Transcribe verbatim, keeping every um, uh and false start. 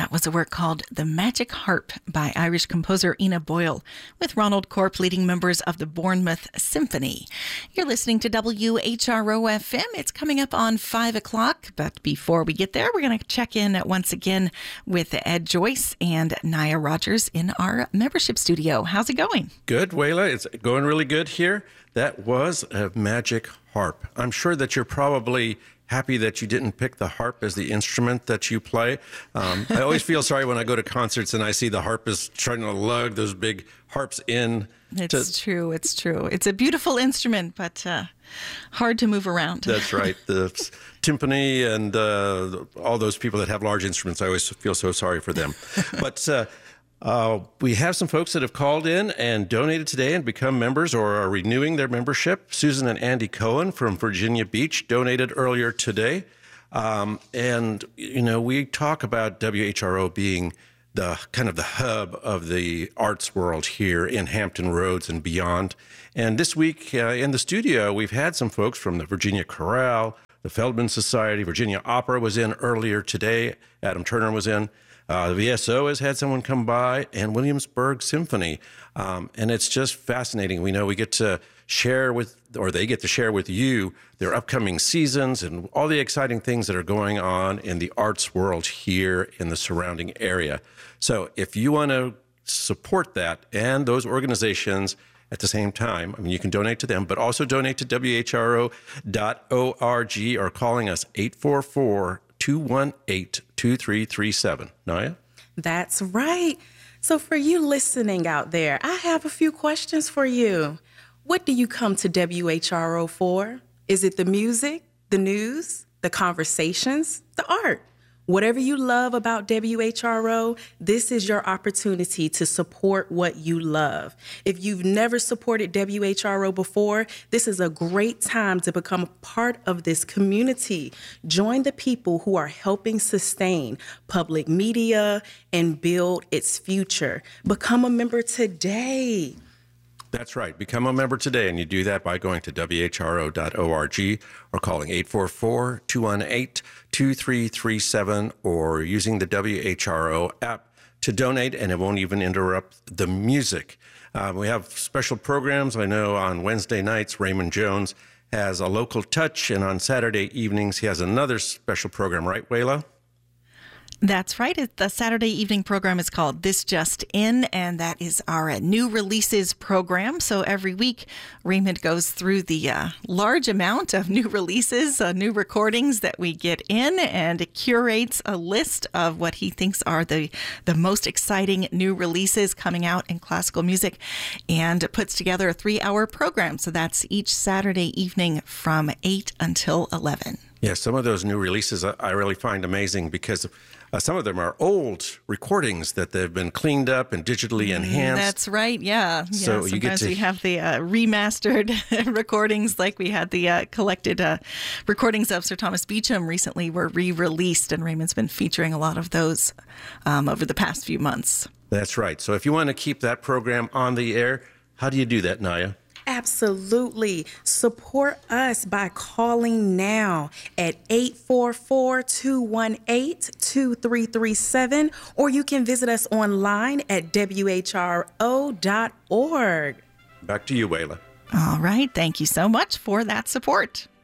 That was a work called The Magic Harp by Irish composer Ina Boyle, with Ronald Corp leading members of the Bournemouth Symphony. You're listening to W H R O F M. It's coming up on five o'clock, but before we get there, we're going to check in once again with Ed Joyce and Naya Rogers in our membership studio. How's it going? Good, Wayla. It's going really good here. That was a magic harp. I'm sure that you're probably happy that you didn't pick the harp as the instrument that you play. Um, I always feel sorry when I go to concerts and I see the harpist trying to lug those big harps in. It's to... true. It's true. It's a beautiful instrument, but uh, hard to move around. That's right. The timpani and uh, all those people that have large instruments, I always feel so sorry for them. But uh, Uh, we have some folks that have called in and donated today and become members or are renewing their membership. Susan and Andy Cohen from Virginia Beach donated earlier today. Um, and, you know, we talk about W H R O being the kind of the hub of the arts world here in Hampton Roads and beyond. And this week uh, in the studio, we've had some folks from the Virginia Chorale, the Feldman Society, Virginia Opera was in earlier today. Adam Turner was in. Uh, the V S O has had someone come by, and Williamsburg Symphony. Um, and it's just fascinating. We know we get to share with, or they get to share with you, their upcoming seasons and all the exciting things that are going on in the arts world here in the surrounding area. So if you want to support that and those organizations at the same time, I mean, you can donate to them, but also donate to W H R O dot org or calling us eight four four, two one eight, two three three seven. Naya? That's right. So for you listening out there, I have a few questions for you. What do you come to W H R O for? Is it the music, the news, the conversations, the art? Whatever you love about W H R O, this is your opportunity to support what you love. If you've never supported W H R O before, this is a great time to become a part of this community. Join the people who are helping sustain public media and build its future. Become a member today. That's right. Become a member today, and you do that by going to W H R O dot org or calling eight four four, two one eight, two three three seven or using the W H R O app to donate, and it won't even interrupt the music. Uh, we have special programs. I know on Wednesday nights, Raymond Jones has a local touch, and on Saturday evenings, he has another special program, right, Wayla? That's right. The Saturday evening program is called This Just In, and that is our new releases program. So every week, Raymond goes through the uh, large amount of new releases, uh, new recordings that we get in, and curates a list of what he thinks are the, the most exciting new releases coming out in classical music, and puts together a three-hour program. So that's each Saturday evening from eight until eleven. Yeah, some of those new releases I really find amazing because uh, some of them are old recordings that they've been cleaned up and digitally enhanced. That's right, yeah. So yeah, you get sometimes to... we have the uh, remastered recordings, like we had the uh, collected uh, recordings of Sir Thomas Beecham recently were re-released, and Raymond's been featuring a lot of those um, over the past few months. That's right. So if you want to keep that program on the air, how do you do that, Naya? Absolutely. Support us by calling now at eight four four, two one eight, two three three seven, or you can visit us online at W H R O dot org. Back to you, Wayla. All right. Thank you so much for that support.